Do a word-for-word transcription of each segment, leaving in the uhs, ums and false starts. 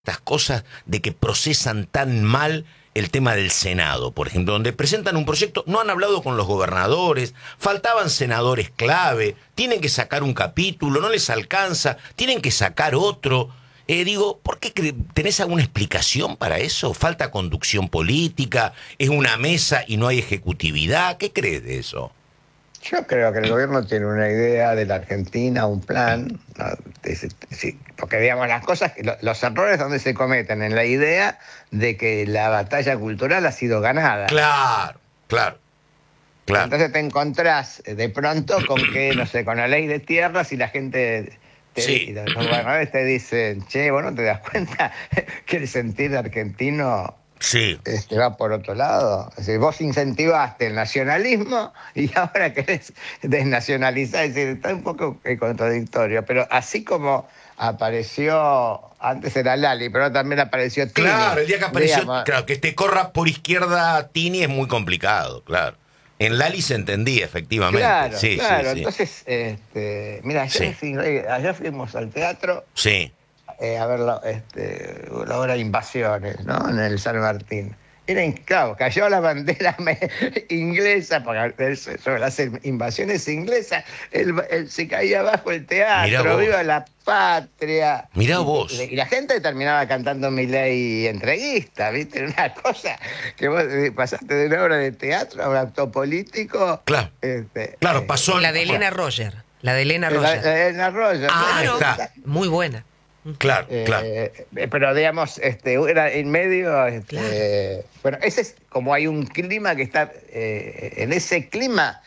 estas cosas de que procesan tan mal el tema del Senado, por ejemplo, donde presentan un proyecto, no han hablado con los gobernadores, faltaban senadores clave, tienen que sacar un capítulo, no les alcanza, tienen que sacar otro. Eh, digo, ¿por qué tenés alguna explicación para eso? ¿Falta conducción política? ¿Es una mesa y no hay ejecutividad? ¿Qué crees de eso? Yo creo que el gobierno tiene una idea de la Argentina, un plan, ¿no? Sí, porque digamos las cosas, los errores donde se cometen en la idea de que la batalla cultural ha sido ganada. Claro, claro, claro. Entonces te encontrás de pronto con que, no sé, con la ley de tierras y la gente, te, Sí. y los gobernadores te dicen, che, vos no te das cuenta que el sentir argentino... Sí. Este, va por otro lado. Es decir, vos incentivaste el nacionalismo y ahora querés desnacionalizar. Es decir, está un poco contradictorio. Pero así como apareció, antes era Lali, pero también apareció Tini. Claro, el día que apareció, digamos, claro, que te corra por izquierda Tini es muy complicado, claro. En Lali se entendía, efectivamente. Claro, sí, claro. Sí, sí. Entonces, este, mira, ayer, Sí. fui- ayer fuimos al teatro. Sí. Eh, a ver la, este, la obra Invasiones, ¿no? En el San Martín. Era, claro, cayó la bandera inglesa, porque sobre las invasiones inglesas, el, el, se caía abajo el teatro, viva la patria. Mirá y, vos. Y, y la gente terminaba cantando Milei entreguista, ¿viste? Una cosa que vos pasaste de una obra de teatro a un acto político. Claro, este, claro, pasó... La de Elena Roger. La de Elena Roger. La, la de Elena Roger. Ah, ¿no? está. Muy buena. Claro, Eh, claro. Pero digamos, este, era en medio, este, Claro. bueno, ese es como hay un clima que está, eh, en ese clima,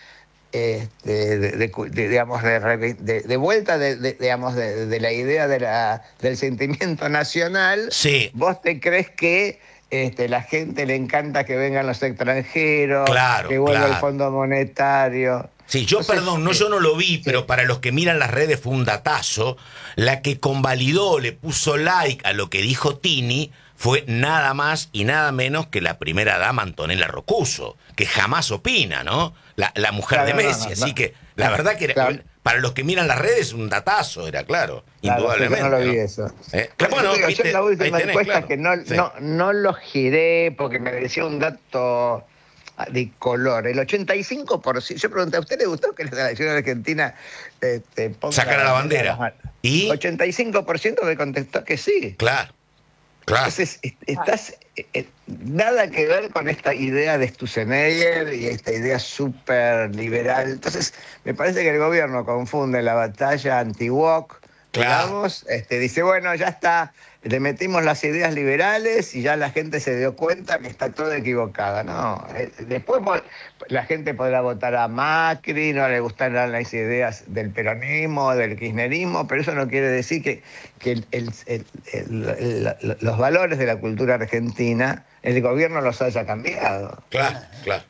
este, de, de, de, digamos, de, de, de vuelta, de, de, digamos, de, de la idea de la, del sentimiento nacional, Sí. vos te crees que este, la gente le encanta que vengan los extranjeros, Claro, que vuelva claro. el Fondo Monetario. Sí, yo, Entonces, perdón, no, eh, yo no lo vi, sí. pero para los que miran las redes fue un datazo. La que convalidó, le puso like a lo que dijo Tini, fue nada más y nada menos que la primera dama Antonella Rocuso, que jamás opina, ¿no? La, la mujer Claro, de no, Messi, no, así no. que la verdad que era, Claro. para los que miran las redes un datazo, era claro, Claro, indudablemente. yo no lo vi ¿no? eso. Eh, Bueno, bueno, yo, digo, viste, yo en la última ahí tenés, encuesta claro. que no, Sí. no, no lo giré porque me decía un dato de color. El ochenta y cinco por ciento, yo pregunté, ¿a usted le gustó que la selección argentina este, ponga Sacara la bandera? ¿Y? ochenta y cinco por ciento me contestó que sí. Claro, claro. Entonces, est- estás eh, eh, nada que ver con esta idea de Sturzenegger y esta idea súper liberal. Entonces, me parece que el gobierno confunde la batalla anti-woke, Claro. digamos, este, dice, bueno, ya está, le metimos las ideas liberales y ya la gente se dio cuenta que está todo equivocada. No, eh, después mo- la gente podrá votar a Macri, no le gustarán las ideas del peronismo, del kirchnerismo, pero eso no quiere decir que, que el- el- el- el- el- los valores de la cultura argentina, el gobierno los haya cambiado. Claro, claro.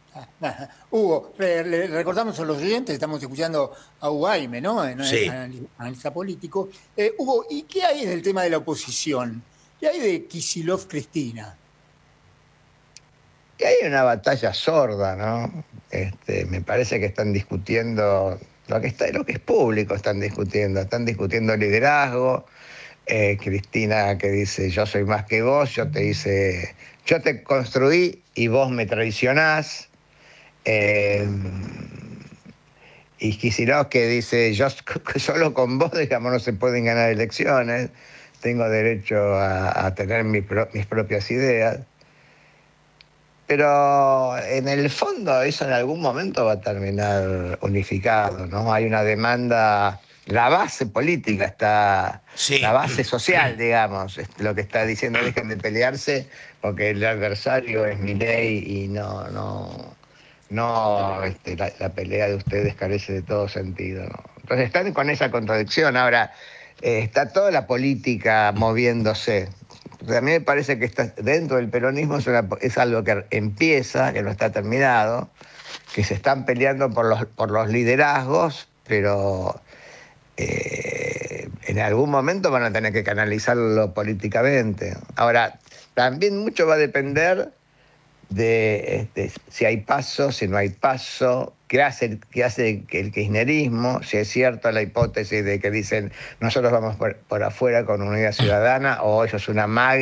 Hugo, eh, le recordamos a los oyentes, estamos escuchando a Hugo Aime, ¿no? En- Sí. anal- Analista político. Eh, Hugo, ¿y qué hay del tema de la oposición? ¿Qué hay de Kicillof-Cristina? Y hay una batalla sorda, ¿no? Este, me parece que están discutiendo lo que está, lo que es público, están discutiendo, están discutiendo liderazgo. Eh, Cristina que dice yo soy más que vos, yo te hice, yo te construí y vos me traicionás. Eh, y Kicillof que dice yo solo con vos, digamos, no se pueden ganar elecciones, tengo derecho a, a tener mi pro, mis propias ideas. Pero en el fondo eso en algún momento va a terminar unificado, ¿no? Hay una demanda, la base política está, Sí. la base social, digamos, es lo que está diciendo, dejen de pelearse porque el adversario es Milei y no, no, no, este, la, la pelea de ustedes carece de todo sentido, ¿no? Entonces están con esa contradicción. Ahora, eh, está toda la política moviéndose. A mí me parece que está, dentro del peronismo es, una, es algo que empieza, que no está terminado, que se están peleando por los, por los liderazgos, pero eh, en algún momento van a tener que canalizarlo políticamente. Ahora, también mucho va a depender de este, si hay paso, si no hay paso, qué hace, qué hace el kirchnerismo, si es cierta la hipótesis de que dicen nosotros vamos por, por afuera con unidad ciudadana o eso es una magia.